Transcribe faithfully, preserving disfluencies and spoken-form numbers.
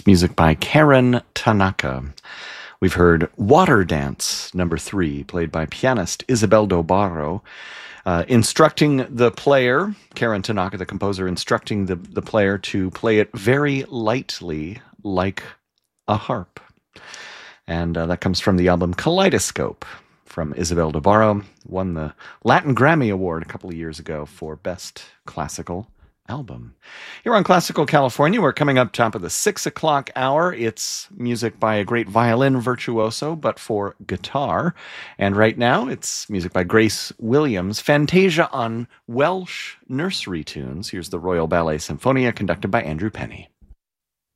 It's music by Karen Tanaka. We've heard Water Dance, number three, played by pianist Isabel Dobaro, uh, instructing the player, Karen Tanaka, the composer, instructing the, the player to play it very lightly like a harp. And uh, that comes from the album Kaleidoscope from Isabel Dobaro. Won the Latin Grammy Award a couple of years ago for Best Classical Album. Here on Classical California, we're coming up top of the six o'clock hour. It's music by a great violin virtuoso, but for guitar. And right now, it's music by Grace Williams, Fantasia on Welsh nursery tunes. Here's the Royal Ballet Symphonia, conducted by Andrew Penny.